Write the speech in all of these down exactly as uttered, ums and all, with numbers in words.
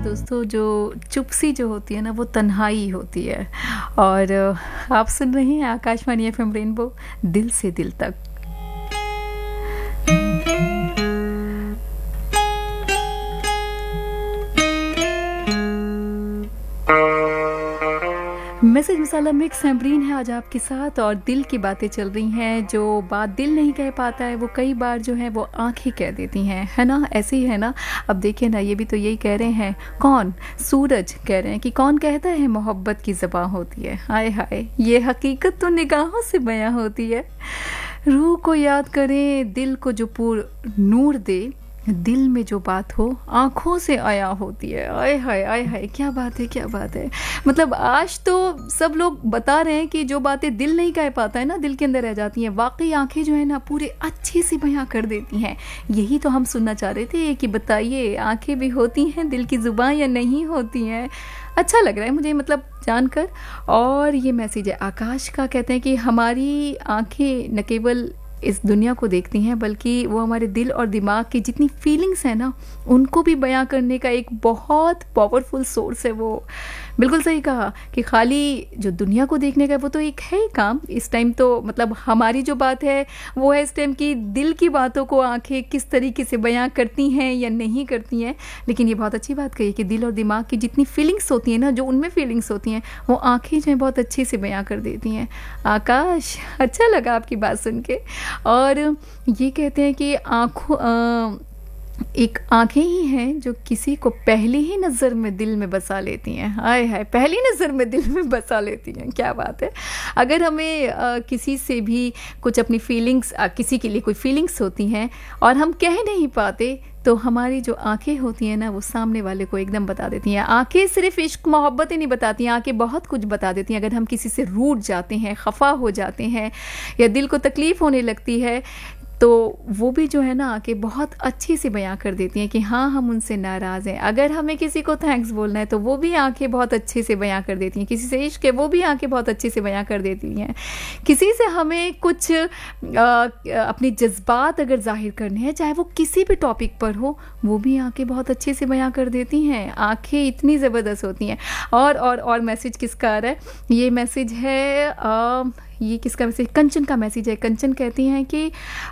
दोस्तों, जो चुप्सी जो होती है ना वो तन्हाई होती है। और आप सुन रहे हैं आकाशवाणी एफएम रेनबो दिल से दिल तक। मैसेज मसाला मिक्स सैम्ब्रीन है आज आपके साथ, और दिल की बातें चल रही हैं। जो बात दिल नहीं कह पाता है वो कई बार जो है वो आंखें कह देती हैं, है ना? ऐसे ही है ना। अब देखिए ना, ये भी तो यही कह रहे हैं। कौन? सूरज कह रहे हैं कि कौन कहता है मोहब्बत की ज़बां होती है। हाय हाय, ये हकीकत तो निगाहों से बयां होती है। रूह को याद करें, दिल को जो पूर नूर दे, दिल में जो बात हो आंखों से आया होती है। आय हाय आय हाय, क्या बात है, क्या बात है। मतलब आज तो सब लोग बता रहे हैं कि जो बातें दिल नहीं कह पाता है ना, दिल के अंदर रह जाती हैं। वाकई आंखें जो है ना पूरे अच्छे से बयां कर देती हैं। यही तो हम सुनना चाह रहे थे कि बताइए, आंखें भी होती हैं दिल की जुबान या नहीं होती हैं? अच्छा लग रहा है मुझे मतलब जानकर। और ये मैसेज है आकाश का, कहते हैं कि हमारी आंखें न केवल इस दुनिया को देखती हैं बल्कि वो हमारे दिल और दिमाग की जितनी फीलिंग्स हैं ना उनको भी बयां करने का एक बहुत पावरफुल सोर्स है वो। बिल्कुल सही कहा कि खाली जो दुनिया को देखने का वो तो एक है ही काम इस टाइम। तो मतलब हमारी जो बात है वो है इस टाइम की दिल की बातों को आंखें किस तरीके से बयां करती हैं या नहीं करती हैं। लेकिन ये बहुत अच्छी बात कही कि दिल और दिमाग की जितनी फीलिंग्स होती हैं ना, जो उनमें फीलिंग्स होती हैं वो आंखें जो है बहुत अच्छे से बयां कर देती हैं। आकाश, अच्छा लगा आपकी बात सुन के। और ये कहते हैं कि आँखों एक आंखें ही हैं जो किसी को पहली ही नज़र में दिल में बसा लेती हैं। हाय हाय, पहली नज़र में दिल में बसा लेती हैं, क्या बात है। अगर हमें आ, किसी से भी कुछ अपनी फीलिंग्स, आ, किसी के लिए कोई फीलिंग्स होती हैं और हम कह नहीं पाते, तो हमारी जो आंखें होती हैं ना वो सामने वाले को एकदम बता देती हैं। आंखें सिर्फ इश्क मोहब्बत ही नहीं बताती हैं, आंखें बहुत कुछ बता देती हैं। अगर हम किसी से रूठ जाते हैं, खफा हो जाते हैं या दिल को तकलीफ़ होने लगती है, तो वो भी जो है ना आके बहुत अच्छे से बयां कर देती हैं कि हाँ हम उनसे नाराज़ हैं। अगर हमें किसी को थैंक्स बोलना है तो वो भी आंखें बहुत अच्छे से बयां कर देती हैं। किसी से इश्क है वो भी आंखें बहुत अच्छे से बयां कर देती हैं। किसी से हमें कुछ आ, अपने जज्बात अगर जाहिर करने हैं, चाहे वो किसी भी टॉपिक पर हो, वो भी आंखें बहुत अच्छे से बयां कर देती हैं। आंखें इतनी ज़बरदस्त होती हैं। और और और मैसेज किसका आ रहा है? ये मैसेज है आ, ये किसका मैसेज? कंचन का मैसेज है। कंचन कहती हैं कि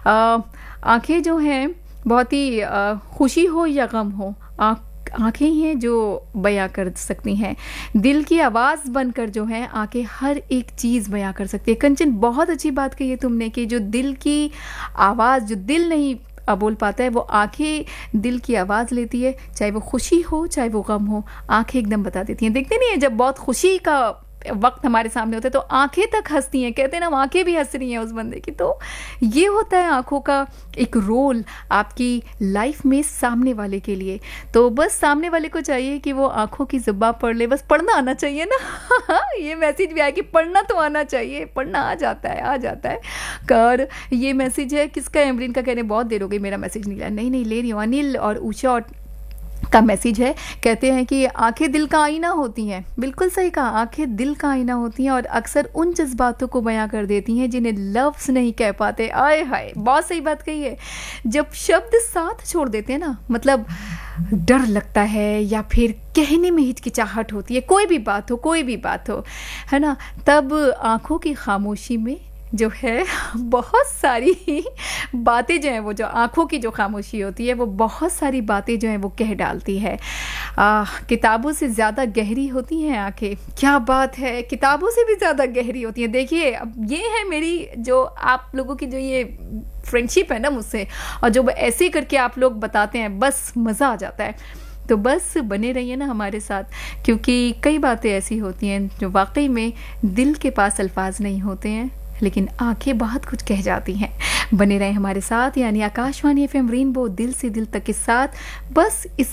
आंखें जो हैं बहुत ही आ, खुशी हो या गम हो, आंखें ही हैं जो बयां कर सकती हैं। दिल की आवाज़ बनकर जो है आंखें हर एक चीज़ बयां कर सकती है। कंचन, बहुत अच्छी बात कही है तुमने कि जो दिल की आवाज़, जो दिल नहीं बोल पाता है, वो आंखें दिल की आवाज़ लेती है। चाहे वो खुशी हो चाहे वो गम हो, आंखें एकदम बता देती हैं। देखते नहीं है जब बहुत खुशी का वक्त हमारे सामने होता है तो आंखें तक हंसती हैं, कहते हैं ना आंखें भी हंस रही हैं उस बंदे की। तो ये होता है आंखों का एक रोल आपकी लाइफ में सामने वाले के लिए। तो बस सामने वाले को चाहिए कि वो आंखों की ज़ुबान पढ़ ले, बस पढ़ना आना चाहिए ना। ये मैसेज भी आया कि पढ़ना तो आना चाहिए, पढ़ना आ जाता है, आ जाता है कर। ये मैसेज है किसका? एमरीन का, कहने बहुत देर हो गई मेरा मैसेज नहीं लिया। नहीं नहीं ले रही हूँ। अनिल और उषा और का मैसेज है, कहते हैं कि आंखें दिल का आईना होती हैं। बिल्कुल सही कहा, आंखें दिल का आईना होती हैं और अक्सर उन जज्बातों को बयां कर देती हैं जिन्हें लफ्ज़ नहीं कह पाते। आय हाय, बहुत सही बात कही है। जब शब्द साथ छोड़ देते हैं ना, मतलब डर लगता है या फिर कहने में हिचकिचाहट होती है, कोई भी बात हो, कोई भी बात हो, है ना, तब आंखों की खामोशी में जो है बहुत सारी बातें जो हैं, वो जो आँखों की जो खामोशी होती है वो बहुत सारी बातें जो हैं वो कह डालती है। आ, किताबों से ज़्यादा गहरी होती हैं आँखें। क्या बात है, किताबों से भी ज़्यादा गहरी होती हैं। देखिए, अब ये है मेरी जो आप लोगों की जो ये फ्रेंडशिप है ना मुझसे, और जो ऐसे करके आप लोग बताते हैं, बस मज़ा आ जाता है। तो बस बने रहिए ना हमारे साथ, क्योंकि कई बातें ऐसी होती हैं जो वाकई में दिल के पास अल्फाज नहीं होते हैं, लेकिन आंखें बहुत कुछ कह जाती हैं। बने रहे हमारे साथ, यानी आकाशवाणी एफएम रेनबो दिल से दिल तक के साथ। बस इस